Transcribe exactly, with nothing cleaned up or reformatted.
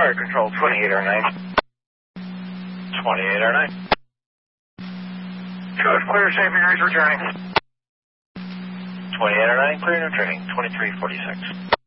Fire Control, twenty-eight R nine. twenty-eight R nine. Coast clear, safe areas returning. twenty-eight R nine, clear and returning, twenty-three forty-six.